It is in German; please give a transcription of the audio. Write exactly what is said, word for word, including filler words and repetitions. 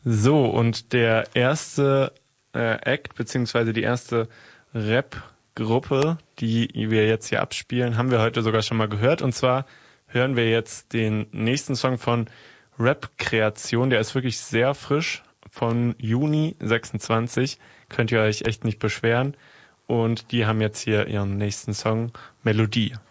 So, und der erste äh, Act, beziehungsweise die erste Rap-Gruppe, die wir jetzt hier abspielen, haben wir heute sogar schon mal gehört. Und zwar hören wir jetzt den nächsten Song von Rap-Kreation. Der ist wirklich sehr frisch, von Juni sechsundzwanzig. Könnt ihr euch echt nicht beschweren. Und die haben jetzt hier ihren nächsten Song, Melodie.